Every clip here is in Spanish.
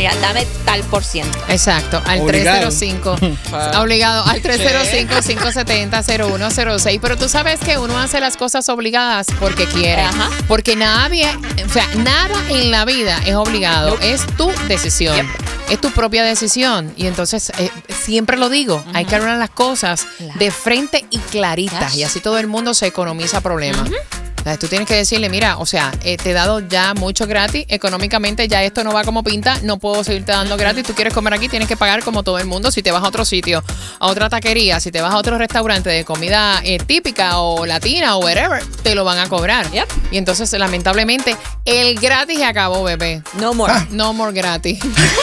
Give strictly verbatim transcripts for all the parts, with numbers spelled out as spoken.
mira, dame tal por ciento. Exacto, al Obligado. tres cero cinco. Obligado, al tres cero cinco, cinco siete cero, cero uno cero seis. Pero tú sabes que uno hace las cosas obligadas porque quiere. Ajá. Porque nadie, o sea, nada en la vida es obligado. Nope. Es tu decisión. Yep. Es tu propia decisión. Y entonces, eh, siempre lo digo, uh-huh. hay que hablar las cosas Claro. de frente y claritas. Yes. Y así todo el mundo se economiza problemas. Uh-huh. O sea, tú tienes que decirle, mira, o sea, eh, te he dado ya mucho gratis, económicamente ya esto no va como pinta, no puedo seguirte dando gratis, tú quieres comer aquí, tienes que pagar como todo el mundo. Si te vas a otro sitio, a otra taquería, si te vas a otro restaurante de comida eh, típica o latina o whatever, te lo van a cobrar. Yep. Y entonces, lamentablemente, el gratis se acabó, bebé. No more. Ah. No more gratis.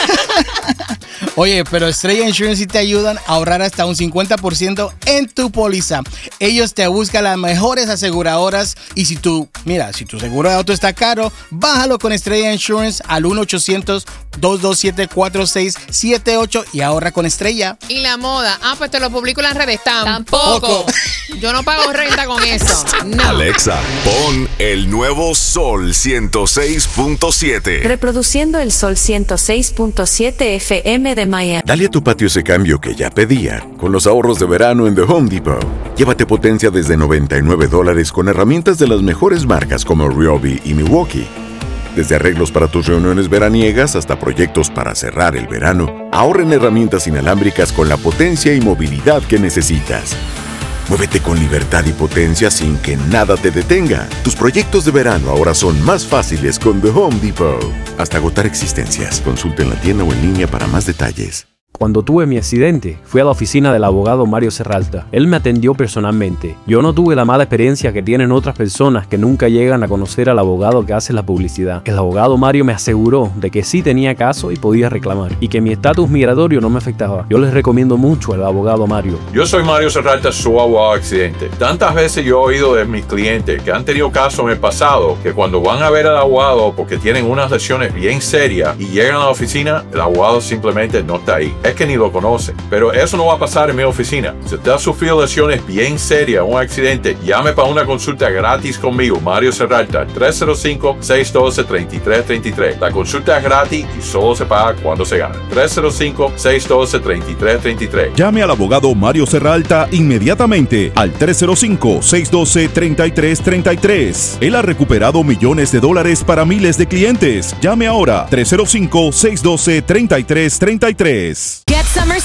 Oye, pero Estrella Insurance sí te ayudan a ahorrar hasta un cincuenta por ciento en tu póliza. Ellos te buscan las mejores aseguradoras y si tú, mira, si tu seguro de auto está caro, bájalo con Estrella Insurance al uno ochocientos, dos dos siete, cuatro seis siete ocho y ahorra con Estrella. Y la moda, ah, pues te lo publico en las redes. Tampoco. Tampoco. Yo no pago renta con eso. No. Alexa, pon el nuevo Sol ciento seis punto siete. Reproduciendo el Sol ciento seis punto siete F M de Miami. Dale a tu patio ese cambio que ya pedía con los ahorros de verano en The Home Depot. Llévate potencia desde noventa y nueve dólares con herramientas de las mejores marcas como Ryobi y Milwaukee. Desde arreglos para tus reuniones veraniegas hasta proyectos para cerrar el verano, ahorra en herramientas inalámbricas con la potencia y movilidad que necesitas. Muévete con libertad y potencia sin que nada te detenga. Tus proyectos de verano ahora son más fáciles con The Home Depot. Hasta agotar existencias. Consulta en la tienda o en línea para más detalles. Cuando tuve mi accidente, fui a la oficina del abogado Mario Serralta. Él me atendió personalmente. Yo no tuve la mala experiencia que tienen otras personas que nunca llegan a conocer al abogado que hace la publicidad. El abogado Mario me aseguró de que sí tenía caso y podía reclamar, y que mi estatus migratorio no me afectaba. Yo les recomiendo mucho al abogado Mario. Yo soy Mario Serralta, su abogado accidente. Tantas veces yo he oído de mis clientes que han tenido casos en el pasado que cuando van a ver al abogado porque tienen unas lesiones bien serias y llegan a la oficina, el abogado simplemente no está ahí. Es que ni lo conoce. Pero eso no va a pasar en mi oficina. Si usted ha sufrido lesiones bien serias, un accidente, llame para una consulta gratis conmigo, Mario Serralta, tres cero cinco, seis uno dos, tres tres tres tres. La consulta es gratis y solo se paga cuando se gana. tres cero cinco, seis uno dos, tres tres tres tres. Llame al abogado Mario Serralta inmediatamente al tres cero cinco, seis uno dos, tres tres tres tres. Él ha recuperado millones de dólares para miles de clientes. Llame ahora, tres cero cinco, seis uno dos, tres tres tres tres. Get summer